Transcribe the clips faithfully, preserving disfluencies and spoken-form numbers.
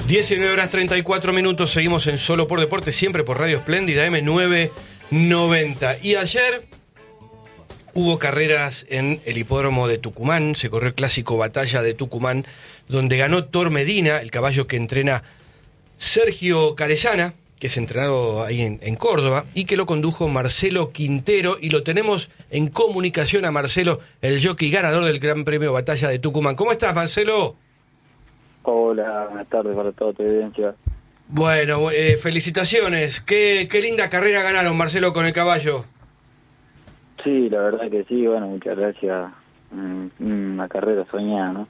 diecinueve horas treinta y cuatro minutos, seguimos en Solo por Deporte, siempre por Radio Espléndida eme novecientos noventa. Y ayer hubo carreras en el hipódromo de Tucumán, se corrió el clásico Batalla de Tucumán, donde ganó Thor Medina, el caballo que entrena Sergio Carezana, que es entrenado ahí en, en Córdoba, y que lo condujo Marcelo Quintero, y lo tenemos en comunicación a Marcelo, el jockey ganador del Gran Premio Batalla de Tucumán. ¿Cómo estás, Marcelo? Hola, buenas tardes para toda tu audiencia. Bueno, eh, felicitaciones. Qué, qué linda carrera ganaron, Marcelo, con el caballo. Sí, la verdad que sí, bueno, muchas gracias. Una carrera soñada, ¿no?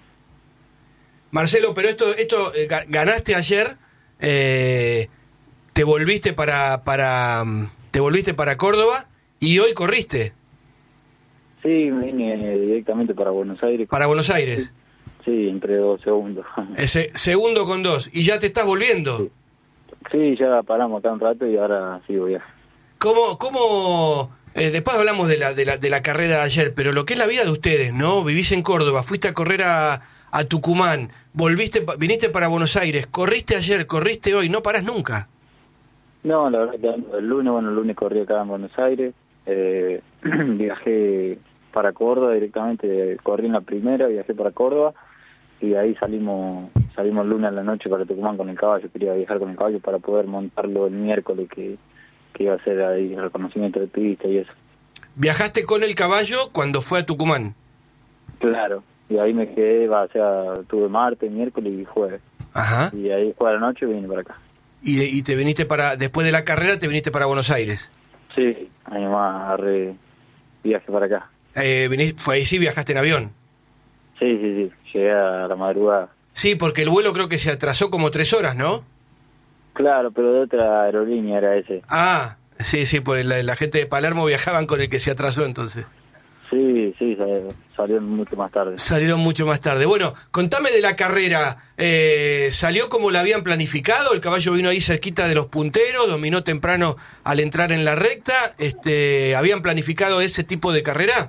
Marcelo, pero esto, esto eh, ganaste ayer, eh, te volviste para, para, te volviste para Córdoba y hoy corriste. Sí, vine directamente para Buenos Aires. Para Buenos Aires. Sí. Sí, entre dos segundos. Ese segundo con dos. ¿Y ya te estás volviendo? Sí, sí, ya paramos acá un rato y ahora sigo ya. ¿Cómo, cómo eh, después hablamos de la, de, la, de la carrera de ayer, pero lo que es la vida de ustedes, ¿no? Vivís en Córdoba, fuiste a correr a, a Tucumán, volviste, viniste para Buenos Aires, corriste ayer, corriste hoy, no parás nunca. No, la verdad que el lunes, bueno, el lunes corrí acá en Buenos Aires, eh, viajé para Córdoba directamente, corrí en la primera, viajé para Córdoba, y ahí salimos salimos el lunes a la noche para Tucumán con el caballo. Quería viajar con el caballo para poder montarlo el miércoles, que, que iba a ser ahí el reconocimiento de pista y eso. ¿Viajaste con el caballo cuando fue a Tucumán? Claro, y ahí me quedé, va, o sea, tuve martes, miércoles y jueves. Ajá. Y ahí fue a la noche y vine para acá. ¿Y, y te viniste para, después de la carrera, te viniste para Buenos Aires? Sí, ahí nomás agarré viaje para acá. Eh, viniste, fue ahí sí, viajaste en avión. Sí, sí, sí, llegué a la madrugada. Sí, porque el vuelo creo que se atrasó como tres horas, ¿no? Claro, pero de otra aerolínea era ese. Ah, sí, sí, pues la, la gente de Palermo viajaban con el que se atrasó entonces. Sí, sí, salieron mucho más tarde. Salieron mucho más tarde. Bueno, contame de la carrera. Eh, ¿Salió como la habían planificado? El caballo vino ahí cerquita de los punteros, dominó temprano al entrar en la recta. Este, ¿habían planificado ese tipo de carrera?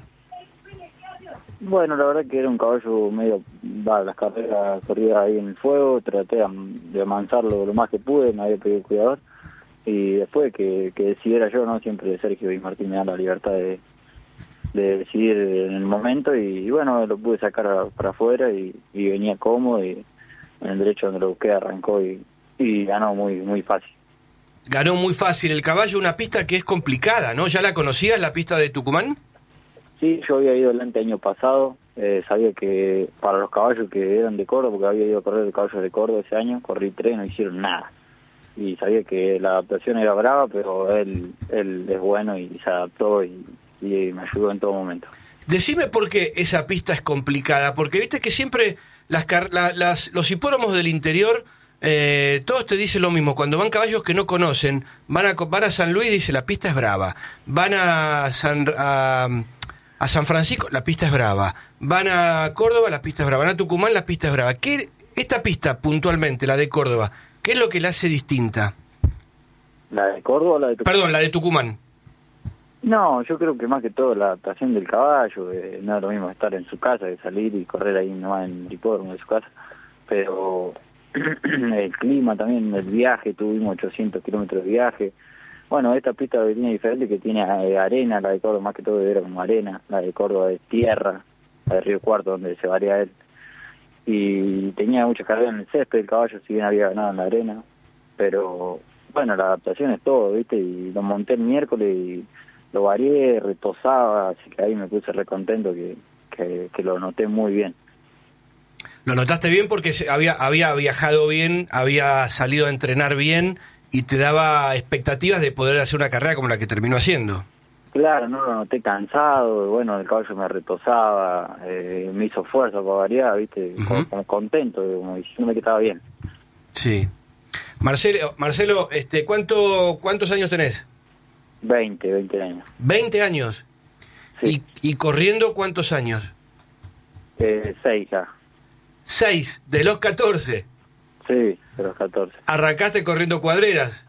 Bueno, la verdad que era un caballo medio, va, las carreras corridas ahí en el fuego, traté de amansarlo lo más que pude, me había pedido el cuidador, y después que, que decidiera yo, ¿no? Siempre Sergio y Martín me dan la libertad de, de decidir en el momento, y, y bueno, lo pude sacar a, para afuera y, y venía cómodo, y en el derecho donde lo busqué arrancó y, y ganó muy, muy fácil. Ganó muy fácil el caballo, una pista que es complicada, ¿no? ¿Ya la conocías, la pista de Tucumán? Sí, yo había ido el año pasado, eh, sabía que para los caballos que eran de Córdoba, porque había ido a correr el caballo de Córdoba ese año, corrí tres, no hicieron nada. Y sabía que la adaptación era brava, pero él él es bueno y se adaptó y, y me ayudó en todo momento. Decime por qué esa pista es complicada, porque viste que siempre las, la, las los hipódromos del interior, eh, todos te dicen lo mismo. Cuando van caballos que no conocen, van a, van a San Luis, dice la pista es brava. Van a San... A, A San Francisco, la pista es brava. Van a Córdoba, la pista es brava. Van a Tucumán, la pista es brava. ¿Qué, esta pista, puntualmente, la de Córdoba, qué es lo que la hace distinta? ¿La de Córdoba o la de Tucumán? Perdón, la de Tucumán. No, yo creo que más que todo la adaptación del caballo. Eh, no es lo mismo estar en su casa que salir y correr ahí nomás en el hipódromo de su casa. Pero el clima también, el viaje, tuvimos ochocientos kilómetros de viaje. Bueno, esta pista tiene diferente, que tiene eh, arena, la de Córdoba más que todo era como arena, la de Córdoba es tierra, la de Río Cuarto donde se varía él. Y tenía mucha carrera en el césped, el caballo si bien había ganado en la arena, pero bueno, la adaptación es todo, ¿viste? Y lo monté el miércoles y lo varié, retosaba, así que ahí me puse re contento que, que, que lo noté muy bien. Lo notaste bien porque había, había viajado bien, había salido a entrenar bien, y te daba expectativas de poder hacer una carrera como la que terminó haciendo. Claro, no lo noté cansado, bueno, el caballo me retosaba, eh, me hizo fuerza para variar, ¿viste? Uh-huh. Como contento, como diciéndome que estaba bien. Sí. Marcelo, Marcelo, este, ¿cuánto, ¿cuántos años tenés? veinte, veinte años. ¿veinte años? Sí. ¿Y, y corriendo cuántos años? Eh, seis ya. ¿seis? ¿De los catorce? Sí, de los catorce. ¿Arrancaste corriendo cuadreras?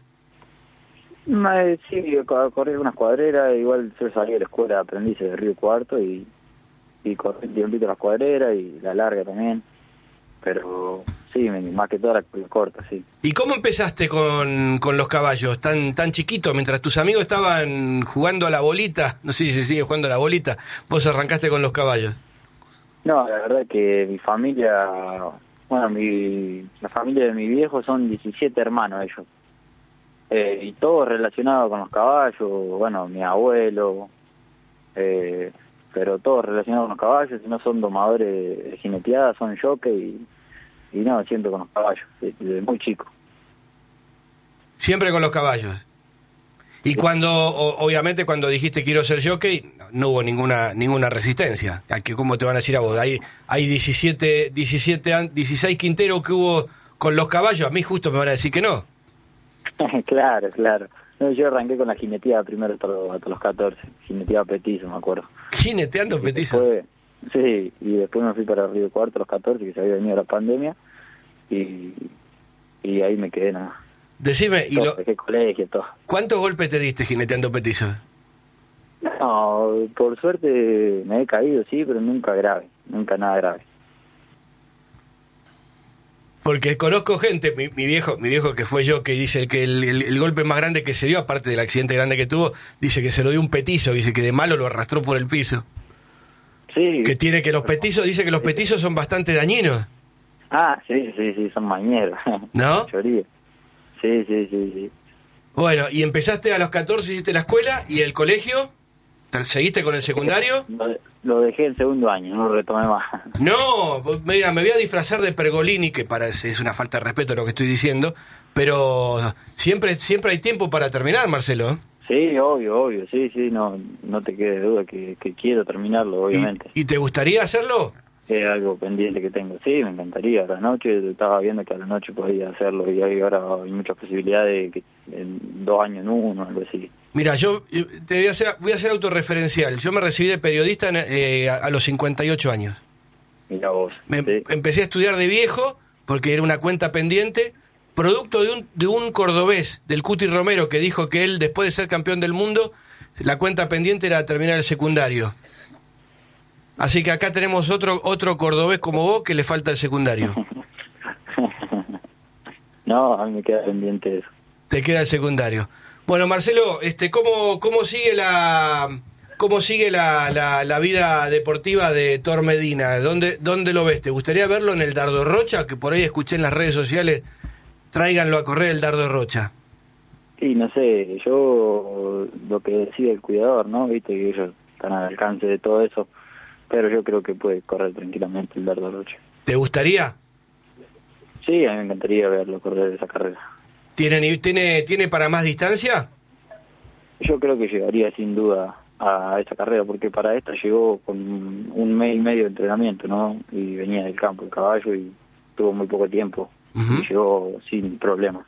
Eh, sí, corrí unas cuadreras, igual yo salí de la escuela de aprendices de Río Cuarto y, y corrí un tiempito las cuadreras y la larga también. Pero sí, me, más que todo la, la corta, sí. ¿Y cómo empezaste con, con los caballos tan tan chiquito? Mientras tus amigos estaban jugando a la bolita, no sé si se sigue jugando a la bolita, vos arrancaste con los caballos. No, la verdad que mi familia, bueno, mi, la familia de mi viejo son diecisiete hermanos ellos. Eh, y todo relacionado con los caballos, bueno, mi abuelo, eh, pero todo relacionado con los caballos, si no son domadores de jineteadas, son jockey y, y no, siempre con los caballos, desde, desde muy chico. Siempre con los caballos. Y sí. Cuando, o, obviamente cuando dijiste quiero ser jockey, no hubo ninguna ninguna resistencia. ¿Cómo te van a decir a vos? Hay, hay diecisiete, diecisiete, dieciséis quinteros que hubo con los caballos, a mí justo me van a decir que no. Claro, claro. No, yo arranqué con la jineteada primero hasta los, hasta los catorce, jineteada petizo, me acuerdo. ¿Jineteando petizo? Después, sí, y después me fui para Río Cuarto a los catorce, que se había venido la pandemia, y, y ahí me quedé nada. Decime, ¿y todo, lo, dejé colegio, todo. ¿Cuántos golpes te diste jineteando petizo? No, por suerte me he caído, sí, pero nunca grave, nunca nada grave. Porque conozco gente, mi, mi viejo mi viejo que fue yo, que dice que el, el, el golpe más grande que se dio, aparte del accidente grande que tuvo, dice que se lo dio un petizo, dice que de malo lo arrastró por el piso. Sí. Que tiene que los petizos, dice que los petizos son bastante dañinos. Ah, sí, sí, sí, son mañeros. ¿No? Sí, sí, sí, sí. Bueno, y empezaste a los catorce, hiciste la escuela, ¿y el colegio? ¿Seguiste con el secundario? Lo, lo dejé el segundo año, no lo retomé más. No, mira, me voy a disfrazar de Pergolini, que parece, es una falta de respeto lo que estoy diciendo, pero siempre siempre hay tiempo para terminar, Marcelo. Sí, obvio, obvio, sí, sí, no no te quede duda que, que quiero terminarlo, obviamente. ¿Y, ¿Y te gustaría hacerlo? Es algo pendiente que tengo, sí, me encantaría. A la noche, estaba viendo que a la noche podía hacerlo y hay, ahora hay muchas posibilidades de que en dos años en uno, algo así. Mira, yo te voy a hacer, voy a hacer autorreferencial. Yo me recibí de periodista en, eh, a, a los cincuenta y ocho años. Mira vos. Me, ¿sí? Empecé a estudiar de viejo porque era una cuenta pendiente, producto de un, de un cordobés, del Cuti Romero, que dijo que él, después de ser campeón del mundo, la cuenta pendiente era terminar el secundario. Así que acá tenemos otro otro cordobés como vos que le falta el secundario. No, a mí me queda pendiente eso. Te queda el secundario. Bueno, Marcelo, este, ¿cómo cómo sigue la cómo sigue la, la, la vida deportiva de Thor Medina? ¿Dónde dónde lo ves? ¿Te gustaría verlo en el Dardo Rocha? Que por ahí escuché en las redes sociales, tráiganlo a correr el Dardo Rocha. Sí, no sé, yo lo que decide el cuidador, ¿no? Viste que ellos están al alcance de todo eso, pero yo creo que puede correr tranquilamente el Dardo Rocha. ¿Te gustaría? Sí, a mí me encantaría verlo correr esa carrera. ¿Tiene, tiene, ¿Tiene para más distancia? Yo creo que llegaría sin duda a esta carrera, porque para esta llegó con un mes y medio de entrenamiento, ¿no? Y venía del campo el caballo y tuvo muy poco tiempo. Uh-huh. Y llegó sin problemas.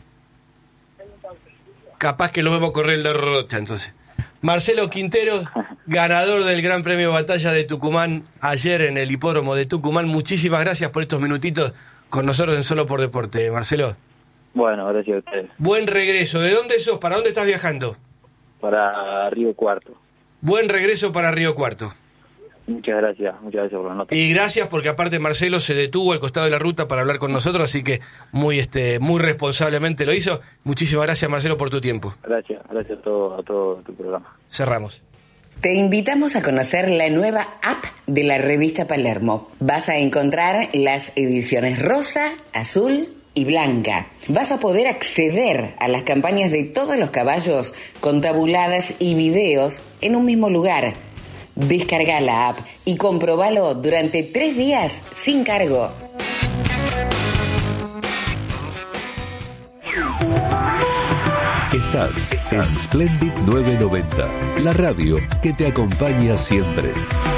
Capaz que lo vemos correr el de Rocha, entonces. Marcelo Quintero, ganador del Gran Premio Batalla de Tucumán ayer en el hipódromo de Tucumán. Muchísimas gracias por estos minutitos con nosotros en Solo por Deporte, Marcelo. Bueno, gracias a ustedes. Buen regreso. ¿De dónde sos? ¿Para dónde estás viajando? Para Río Cuarto. Buen regreso para Río Cuarto. Muchas gracias, muchas gracias por la nota. Y gracias porque aparte Marcelo se detuvo al costado de la ruta para hablar con nosotros, así que muy este muy responsablemente lo hizo. Muchísimas gracias, Marcelo, por tu tiempo. Gracias, gracias a todo, a todo tu programa. Cerramos. Te invitamos a conocer la nueva app de la revista Palermo. Vas a encontrar las ediciones rosa, azul y blanca. Vas a poder acceder a las campañas de todos los caballos con tabuladas y videos en un mismo lugar. Descarga la app y comprobalo durante tres días sin cargo. Estás en Splendid nueve noventa, la radio que te acompaña siempre.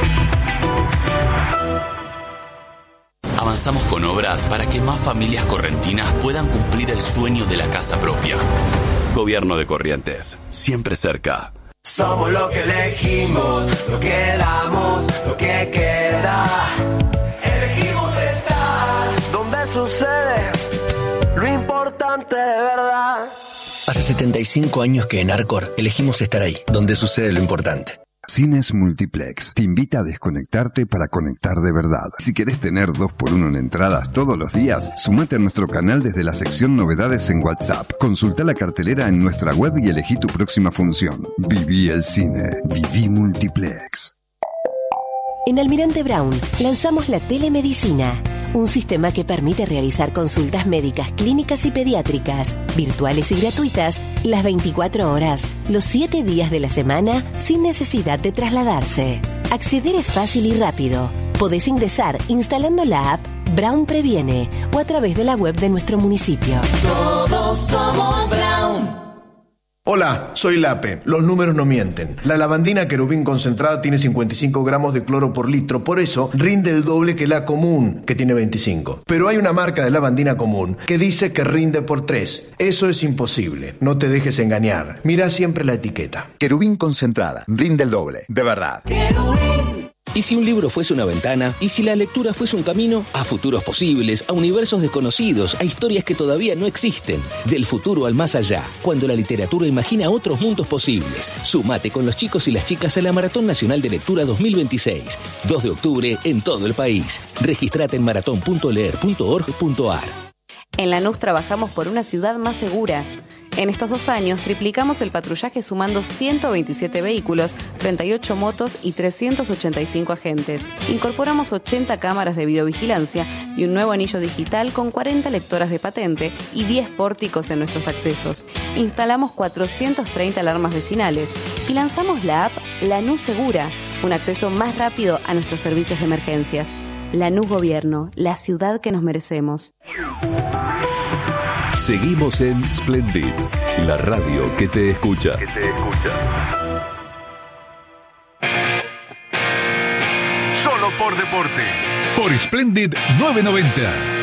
Avanzamos con obras para que más familias correntinas puedan cumplir el sueño de la casa propia. Gobierno de Corrientes, siempre cerca. Somos lo que elegimos, lo que damos, lo que queda. Elegimos estar donde sucede lo importante de verdad. Hace setenta y cinco años que en Arcor elegimos estar ahí, donde sucede lo importante. Cines Multiplex te invita a desconectarte para conectar de verdad. Si querés tener dos por uno en entradas todos los días, sumate a nuestro canal desde la sección Novedades en WhatsApp. Consulta la cartelera en nuestra web y elegí tu próxima función. Viví el cine. Viví Multiplex. En Almirante Brown lanzamos la telemedicina, un sistema que permite realizar consultas médicas, clínicas y pediátricas, virtuales y gratuitas, las veinticuatro horas, los siete días de la semana, sin necesidad de trasladarse. Acceder es fácil y rápido. Podés ingresar instalando la app Brown Previene o a través de la web de nuestro municipio. Todos somos Brown. Hola, soy Lape. Los números no mienten. La lavandina querubín concentrada tiene cincuenta y cinco gramos de cloro por litro, por eso rinde el doble que la común, que tiene veinticinco. Pero hay una marca de lavandina común que dice que rinde por tres. Eso es imposible. No te dejes engañar. Mira siempre la etiqueta. Querubín concentrada. Rinde el doble. De verdad. Querubín. ¿Y si un libro fuese una ventana? ¿Y si la lectura fuese un camino? A futuros posibles, a universos desconocidos, a historias que todavía no existen. Del futuro al más allá, cuando la literatura imagina otros mundos posibles. Sumate con los chicos y las chicas a la Maratón Nacional de Lectura dos mil veintiséis. dos de octubre en todo el país. Registrate en maratón punto leer punto org punto a r. En Lanús trabajamos por una ciudad más segura. En estos dos años triplicamos el patrullaje sumando ciento veintisiete vehículos, treinta y ocho motos y trescientos ochenta y cinco agentes. Incorporamos ochenta cámaras de videovigilancia y un nuevo anillo digital con cuarenta lectoras de patente y diez pórticos en nuestros accesos. Instalamos cuatrocientas treinta alarmas vecinales y lanzamos la app Lanús Segura, un acceso más rápido a nuestros servicios de emergencias. Lanús Gobierno, la ciudad que nos merecemos. Seguimos en Splendid, la radio que te escucha. Que te escucha. Solo por deporte. Por Splendid novecientos noventa.